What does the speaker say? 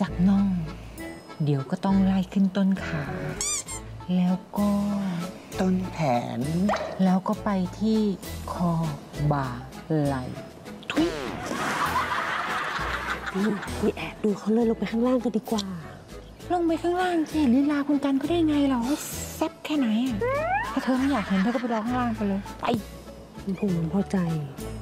จากน่องเดี๋ยวก็ต้องไล่ขึ้นต้นขาแล้วก็ต้นแขนแล้วก็ไปที่คอบ่าไหล่ทุยนี่แอบดูเขาเลยลงไปข้างล่างกันดีกว่าลงไปข้างล่างสิลีลาคุณกันก็ได้ไงเราแซ่บแค่ไหนอ่ะถ้าเธอไม่อยากเห็นเธอก็ไปรอข้างล่างไปเลยไปผมพอใจ